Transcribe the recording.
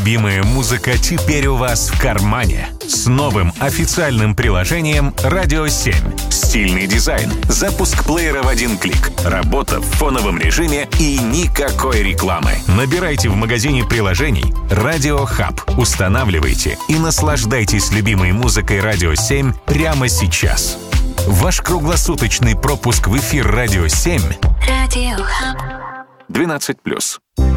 Любимая музыка теперь у вас в кармане. С новым официальным приложением «Радио 7». Стильный дизайн, запуск плеера в один клик, работа в фоновом режиме и никакой рекламы. Набирайте в магазине приложений «Радио Хаб», устанавливайте и наслаждайтесь любимой музыкой «Радио 7» прямо сейчас. Ваш круглосуточный пропуск в эфир «Радио 7» 12+.